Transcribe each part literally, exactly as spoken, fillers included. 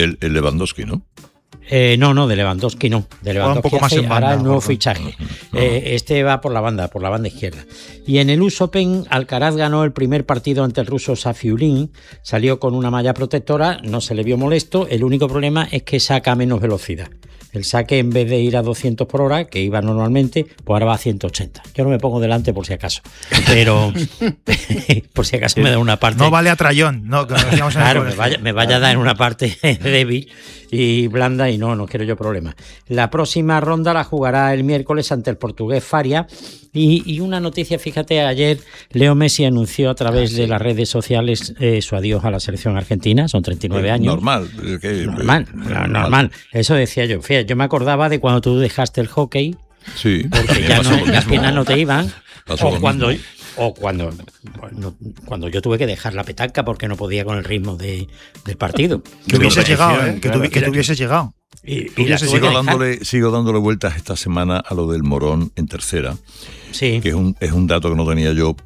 el, el Lewandowski, ¿no? Eh, no, no, de Lewandowski no. De Lewandowski un poco más hace, en banda, hará el nuevo por fichaje. Eh, este va por la banda, por la banda izquierda. Y en el U S Open, Alcaraz ganó el primer partido ante el ruso Safiullin. Salió con una malla protectora, no se le vio molesto. El único problema es que saca a menos velocidad. El saque, en vez de ir a doscientos por hora, que iba normalmente, pues ahora va a ciento ochenta. Yo no me pongo delante por si acaso, pero por si acaso me da una parte... No vale a trayón. No, que nos claro, me vaya, me vaya a dar en una parte débil y blanda y no, no quiero yo problemas. La próxima ronda la jugará el miércoles ante el portugués Faria. Y, y una noticia, fíjate, ayer Leo Messi anunció a través ah, sí. de las redes sociales eh, su adiós a la selección argentina, son treinta y nueve años. Normal. ¿Qué? Normal, normal, normal. Eso decía yo. Fíjate, yo me acordaba de cuando tú dejaste el hockey, sí, porque ya no, las piernas no te iban, pasó o cuando... O cuando, bueno, cuando yo tuve que dejar la petanca porque no podía con el ritmo de, del partido. Que hubieses llegado, ¿eh? Que, tu, que tuvieses llegado. Y, y la sigo, dándole, sigo dándole vueltas esta semana a lo del Morón en tercera, sí. que es un, es un dato que no tenía yo.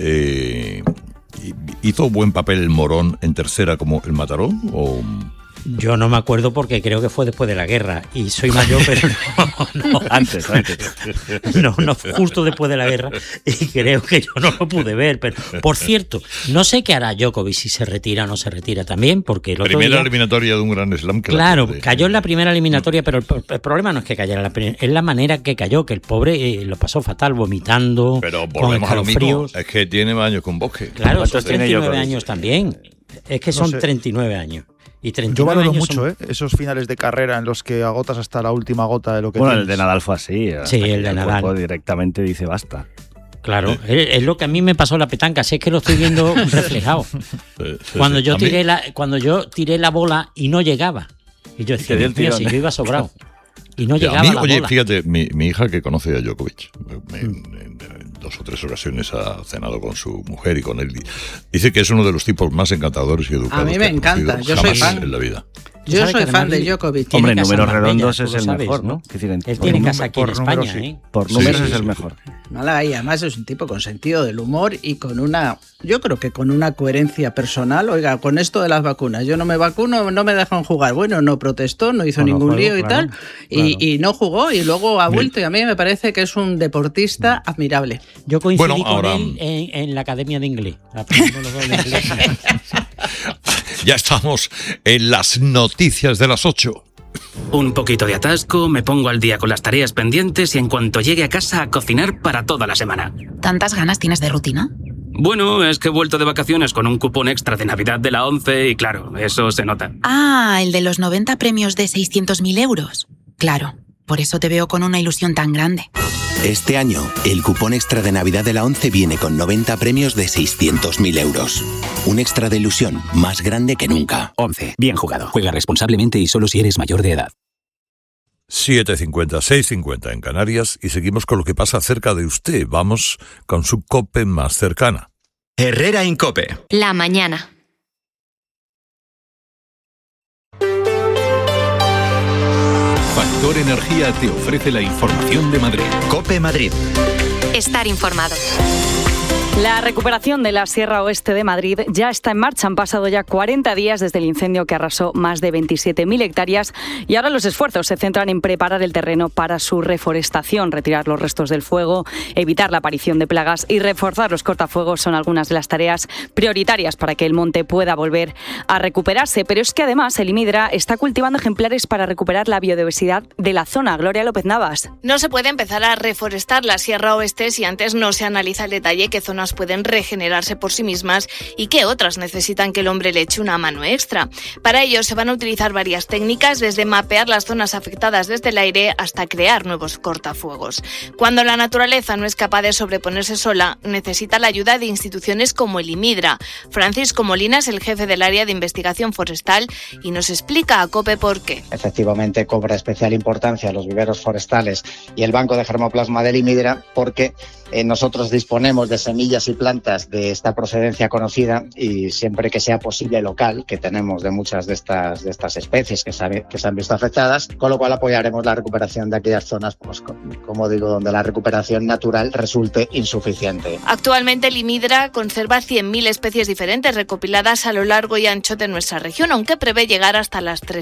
Eh, ¿Hizo buen papel el Morón en tercera como el Mataró? ¿O...? Yo no me acuerdo porque creo que fue después de la guerra y soy mayor, pero no, no antes, antes. No, no, justo después de la guerra y creo que yo no lo pude ver. Pero por cierto, no sé qué hará Djokovic, si se retira o no se retira también, porque el otro primera día, eliminatoria de un gran slam. Que claro, cayó en la primera eliminatoria, pero el, el problema no es que cayera, la, es la manera que cayó, que el pobre eh, lo pasó fatal, vomitando, pero con escalofríos. Es que tiene más años con Bosque. Claro, son treinta y nueve años también. Es que son no sé. treinta y nueve años. Y Yo valoro mucho son... ¿eh? esos finales de carrera en los que agotas hasta la última gota de lo que bueno, tienes. El de Nadal fue así. Sí, el de el Nadal. Directamente dice basta. Claro, ¿Eh? es lo que a mí me pasó la petanca, si es que lo estoy viendo reflejado. Sí, sí, cuando, sí. Yo tiré la, cuando yo tiré la bola y no llegaba. Y yo decía, Dios mío, si yo iba sobrado. Y no llegaba a mí, la oye, bola. Fíjate, mi, mi hija que conoce a Djokovic, me, en, en dos o tres ocasiones ha cenado con su mujer y con él. Dice que es uno de los tipos más encantadores y educados. A mí me encanta, yo soy fan. En la vida. Yo soy fan de Djokovic. Hombre, en números redondos es el sabes, mejor, ¿no? ¿no? Es decir, él tiene casa aquí en España, números, ¿eh? Por sí, números sí, es sí, el sí. mejor. Nada, y además es un tipo con sentido del humor y con una, yo creo que con una coherencia personal. Oiga, con esto de las vacunas, yo no me vacuno, no me dejan jugar. Bueno, no protestó, no hizo no, ningún no juego, lío y claro, tal, y, claro. y no jugó y luego ha vuelto. Y a mí me parece que es un deportista admirable. Yo coincidí bueno, con ahora... él en, en la Academia de Inglés. Aprendimos los dos de inglés. Ya estamos en las noticias de las ocho. Un poquito de atasco, me pongo al día con las tareas pendientes y en cuanto llegue a casa a cocinar para toda la semana. ¿Tantas ganas tienes de rutina? Bueno, es que he vuelto de vacaciones con un cupón extra de Navidad de la ONCE y claro, eso se nota. Ah, el de los noventa premios de seiscientos mil euros. Claro, por eso te veo con una ilusión tan grande. Este año, el cupón extra de Navidad de la ONCE viene con noventa premios de seiscientos mil euros. Un extra de ilusión más grande que nunca. ONCE. Bien jugado. Juega responsablemente y solo si eres mayor de edad. siete cincuenta, seis cincuenta en Canarias y seguimos con lo que pasa cerca de usted. Vamos con su COPE más cercana. Herrera en COPE. La mañana. Factor Energía te ofrece la información de Madrid. COPE Madrid. Estar informado. La recuperación de la Sierra Oeste de Madrid ya está en marcha. Han pasado ya cuarenta días desde el incendio que arrasó más de veintisiete mil hectáreas y ahora los esfuerzos se centran en preparar el terreno para su reforestación, retirar los restos del fuego, evitar la aparición de plagas y reforzar los cortafuegos son algunas de las tareas prioritarias para que el monte pueda volver a recuperarse. Pero es que además el IMIDRA está cultivando ejemplares para recuperar la biodiversidad de la zona. Gloria López Navas. No se puede empezar a reforestar la Sierra Oeste si antes no se analiza el detalle qué zonas pueden regenerarse por sí mismas y qué otras necesitan que el hombre le eche una mano extra. Para ello se van a utilizar varias técnicas, desde mapear las zonas afectadas desde el aire hasta crear nuevos cortafuegos. Cuando la naturaleza no es capaz de sobreponerse sola, necesita la ayuda de instituciones como el IMIDRA. Francisco Molina es el jefe del área de investigación forestal y nos explica a COPE por qué. Efectivamente cobra especial importancia los viveros forestales y el banco de germoplasma del IMIDRA porque eh, nosotros disponemos de semillas y plantas de esta procedencia conocida y siempre que sea posible local, que tenemos de muchas de estas, de estas especies que se, han, que se han visto afectadas, con lo cual apoyaremos la recuperación de aquellas zonas, pues, como digo, donde la recuperación natural resulte insuficiente. Actualmente el IMIDRA conserva cien mil especies diferentes recopiladas a lo largo y ancho de nuestra región, aunque prevé llegar hasta las tres